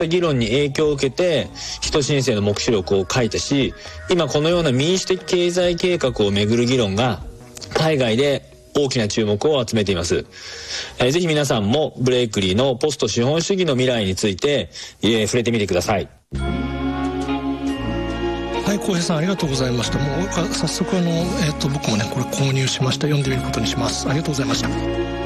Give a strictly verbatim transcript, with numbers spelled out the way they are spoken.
議論に影響を受けて人申請の目標力を書いたし、今このような民主的経済計画をめぐる議論が海外で大きな注目を集めています。えー、ぜひ皆さんもブレイクリーのポスト資本主義の未来について、えー、触れてみてください。 はい、浩平さんありがとうございました。もう早速あの、えー、と僕もねこれ購入しました。読んでみることにします。ありがとうございました。